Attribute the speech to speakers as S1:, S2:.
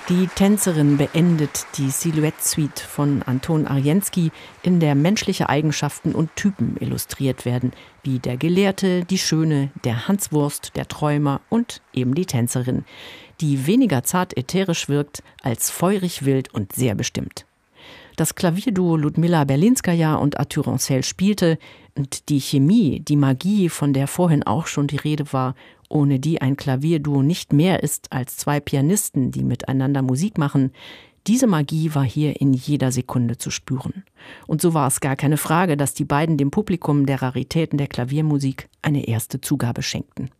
S1: Die Tänzerin beendet die Silhouette-Suite von Anton Arjenski, in der menschliche Eigenschaften und Typen illustriert werden, wie der Gelehrte, die Schöne, der Hanswurst, der Träumer und eben die Tänzerin, die weniger zart ätherisch wirkt als feurig wild und sehr bestimmt. Das Klavierduo Ludmilla Berlinskaja und Arthur Ronceul spielte und die Chemie, die Magie, von der vorhin auch schon die Rede war, ohne die ein Klavierduo nicht mehr ist als zwei Pianisten, die miteinander Musik machen, diese Magie war hier in jeder Sekunde zu spüren. Und so war es gar keine Frage, dass die beiden dem Publikum der Raritäten der Klaviermusik eine erste Zugabe schenkten.